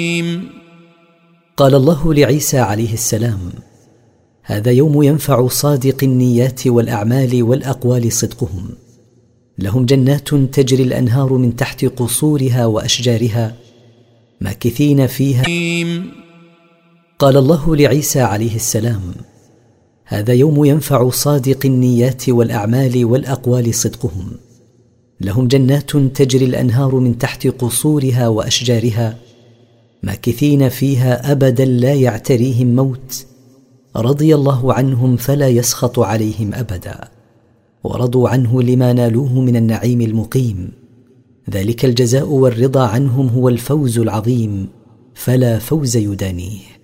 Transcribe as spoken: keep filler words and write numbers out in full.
قال الله لعيسى عليه السلام: هذا يوم ينفع صادق النيات والأعمال والأقوال صدقهم، لهم جنات تجري الأنهار من تحت قصورها وأشجارها ماكثين فيها. قال الله لعيسى عليه السلام: هذا يوم ينفع صادق النيات والأعمال والأقوال صدقهم، لهم جنات تجري الأنهار من تحت قصورها وأشجارها ماكثين فيها أبدا لا يعتريهم موت، رضي الله عنهم فلا يسخط عليهم أبدا، ورضوا عنه لما نالوه من النعيم المقيم، ذلك الجزاء والرضا عنهم هو الفوز العظيم، فلا فوز يدانيه.